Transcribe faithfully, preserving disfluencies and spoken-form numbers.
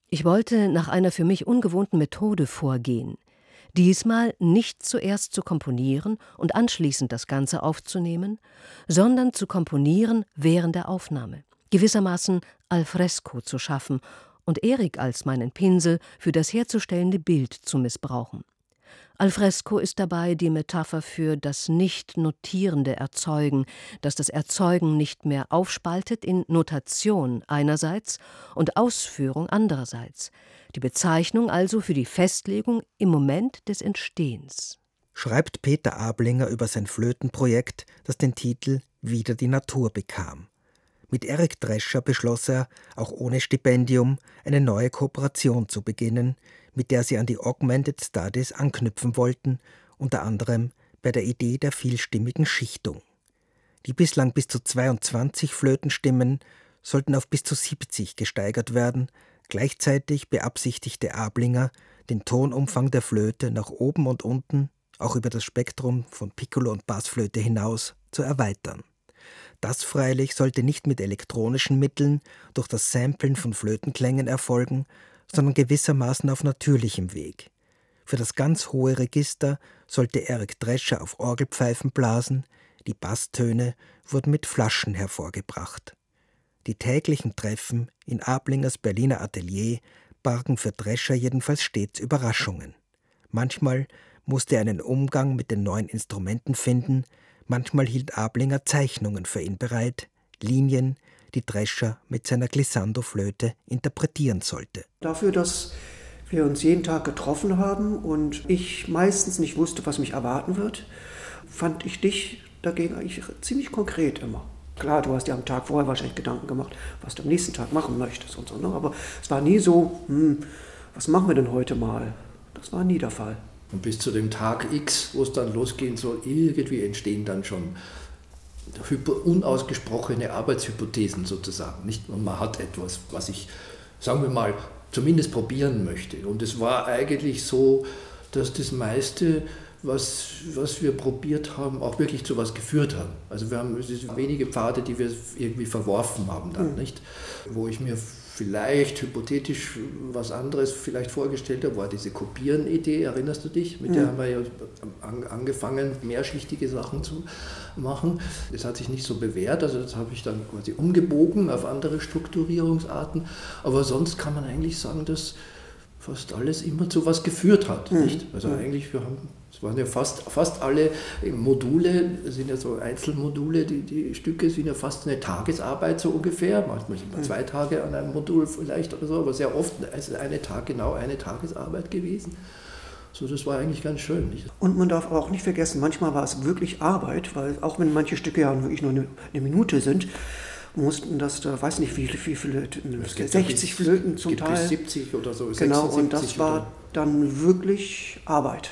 Ich wollte nach einer für mich ungewohnten Methode vorgehen. Diesmal nicht zuerst zu komponieren und anschließend das Ganze aufzunehmen, sondern zu komponieren während der Aufnahme, gewissermaßen al fresco zu schaffen und Erik als meinen Pinsel für das herzustellende Bild zu missbrauchen. Al fresco ist dabei die Metapher für das nicht notierende Erzeugen, das das Erzeugen nicht mehr aufspaltet in Notation einerseits und Ausführung andererseits, die Bezeichnung also für die Festlegung im Moment des Entstehens. Schreibt Peter Ablinger über sein Flötenprojekt, das den Titel »Wieder die Natur« bekam. Mit Erik Drescher beschloss er, auch ohne Stipendium, eine neue Kooperation zu beginnen, mit der sie an die Augmented Studies anknüpfen wollten, unter anderem bei der Idee der vielstimmigen Schichtung. Die bislang bis zu zweiundzwanzig Flötenstimmen sollten auf bis zu siebzig gesteigert werden. Gleichzeitig beabsichtigte Ablinger, den Tonumfang der Flöte nach oben und unten, auch über das Spektrum von Piccolo und Bassflöte hinaus, zu erweitern. Das freilich sollte nicht mit elektronischen Mitteln durch das Samplen von Flötenklängen erfolgen, sondern gewissermaßen auf natürlichem Weg. Für das ganz hohe Register sollte Erik Drescher auf Orgelpfeifen blasen, die Basstöne wurden mit Flaschen hervorgebracht. Die täglichen Treffen in Ablingers Berliner Atelier bargen für Drescher jedenfalls stets Überraschungen. Manchmal musste er einen Umgang mit den neuen Instrumenten finden, manchmal hielt Ablinger Zeichnungen für ihn bereit, Linien, die Drescher mit seiner Glissando-Flöte interpretieren sollte. Dafür, dass wir uns jeden Tag getroffen haben und ich meistens nicht wusste, was mich erwarten wird, fand ich dich dagegen eigentlich ziemlich konkret immer. Klar, du hast dir am Tag vorher wahrscheinlich Gedanken gemacht, was du am nächsten Tag machen möchtest und so, ne? Aber es war nie so, hm, was machen wir denn heute mal? Das war nie der Fall. Und bis zu dem Tag X, wo es dann losgehen soll, irgendwie entstehen dann schon unausgesprochene Arbeitshypothesen sozusagen. Nicht? Und man hat etwas, was ich, sagen wir mal, zumindest probieren möchte. Und es war eigentlich so, dass das meiste, was, was wir probiert haben, auch wirklich zu was geführt haben. Also wir haben es sind wenige Pfade, die wir irgendwie verworfen haben dann, mhm. nicht? Wo ich mir vielleicht hypothetisch was anderes vielleicht vorgestellt habe, war diese Kopieren-Idee, erinnerst du dich? Mit der mhm. haben wir ja angefangen, mehrschichtige Sachen zu machen. Das hat sich nicht so bewährt, also das habe ich dann quasi umgebogen auf andere Strukturierungsarten. Aber sonst kann man eigentlich sagen, dass fast alles immer zu was geführt hat. Mhm. Nicht? Also eigentlich, wir haben, es waren ja fast, fast alle Module, das sind ja so Einzelmodule, die, die Stücke sind ja fast eine Tagesarbeit so ungefähr, manchmal sind wir zwei Tage an einem Modul vielleicht oder so, aber sehr oft ist eine Tag, genau eine Tagesarbeit gewesen. So, das war eigentlich ganz schön. Nicht? Und man darf auch nicht vergessen, manchmal war es wirklich Arbeit, weil auch wenn manche Stücke ja wirklich nur eine, eine Minute sind, mussten das, da weiß nicht wie viele, wie viele sechzig Flöten zum Teil. Bis siebzig oder so. Genau, und das war dann wirklich Arbeit.